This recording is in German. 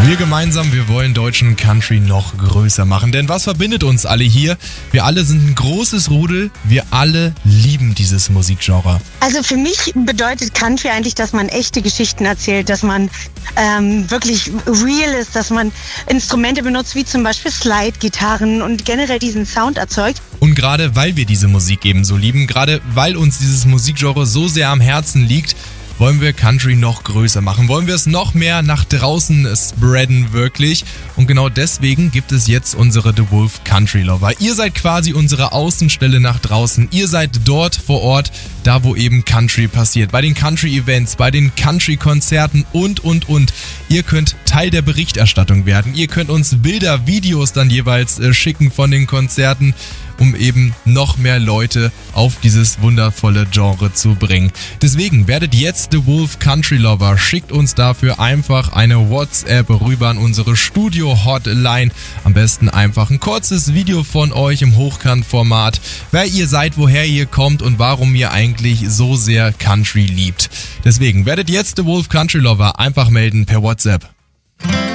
Wir gemeinsam, wir wollen deutschen Country noch größer machen. Denn was verbindet uns alle hier? Wir alle sind ein großes Rudel. Wir alle lieben dieses Musikgenre. Also für mich bedeutet Country eigentlich, dass man echte Geschichten erzählt, dass man wirklich real ist, dass man Instrumente benutzt, wie zum Beispiel Slide-Gitarren und generell diesen Sound erzeugt. Und gerade weil wir diese Musik eben so lieben, gerade weil uns dieses Musikgenre so sehr am Herzen liegt, wollen wir Country noch größer machen, wollen wir es noch mehr nach draußen spreaden wirklich. Und genau deswegen gibt es jetzt unsere The Wolf Country Lover. Ihr seid quasi unsere Außenstelle nach draußen. Ihr seid dort vor Ort, da wo eben Country passiert. Bei den Country-Events, bei den Country-Konzerten und. Ihr könnt Teil der Berichterstattung werden. Ihr könnt uns Bilder, Videos dann jeweils schicken von den Konzerten, um eben noch mehr Leute auf dieses wundervolle Genre zu bringen. Deswegen werdet jetzt The Wolf Country Lover. Schickt uns dafür einfach eine WhatsApp rüber an unsere Studio-Hotline. Am besten einfach ein kurzes Video von euch im Hochkant-Format. Wer ihr seid, woher ihr kommt und warum ihr eigentlich so sehr Country liebt. Deswegen werdet jetzt The Wolf Country Lover einfach melden per WhatsApp.